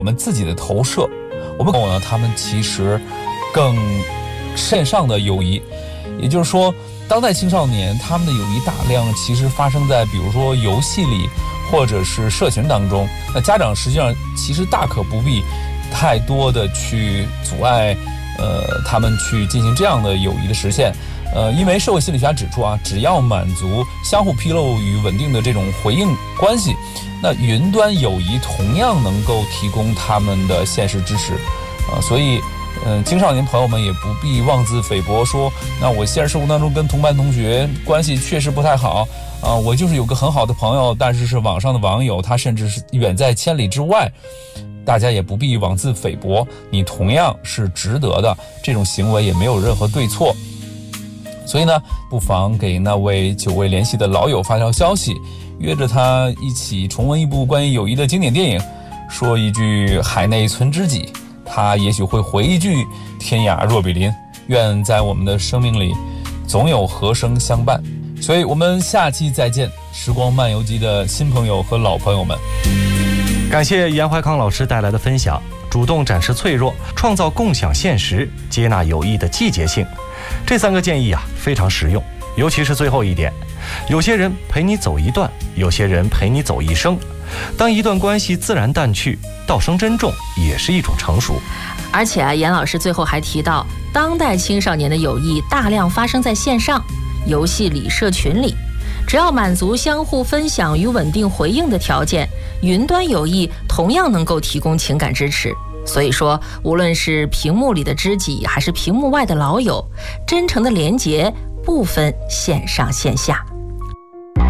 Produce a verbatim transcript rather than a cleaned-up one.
我们自己的投射。我们朋友呢，他们其实更线上的友谊，也就是说，当代青少年他们的友谊大量其实发生在比如说游戏里，或者是社群当中。那家长实际上其实大可不必太多的去阻碍，呃，他们去进行这样的友谊的实现。呃，因为社会心理学家指出啊，只要满足相互披露与稳定的这种回应关系，那云端友谊同样能够提供他们的现实支持，啊、呃，所以，嗯、呃，青少年朋友们也不必妄自菲薄说，那我现实生活当中跟同班同学关系确实不太好啊、呃，我就是有个很好的朋友，但是是网上的网友，他甚至是远在千里之外。大家也不必妄自菲薄，你同样是值得的，这种行为也没有任何对错。所以呢，不妨给那位久未联系的老友发条消息，约着他一起重温一部关于友谊的经典电影，说一句海内存知己，他也许会回一句天涯若比邻，愿在我们的生命里总有和声相伴。所以我们下期再见，时光漫游记的新朋友和老朋友们。 感谢严怀康老师带来的分享，主动展示脆弱，创造共享现实，接纳友谊的季节性，这三个建议啊非常实用，尤其是最后一点，有些人陪你走一段，有些人陪你走一生。当一段关系自然淡去，道声珍重也是一种成熟。 而且啊，严老师最后还提到，当代青少年的友谊大量发生在线上、游戏里、社群里，只要满足相互分享与稳定回应的条件，云端友谊同样能够提供情感支持。所以说，无论是屏幕里的知己，还是屏幕外的老友，真诚的连结不分线上线下。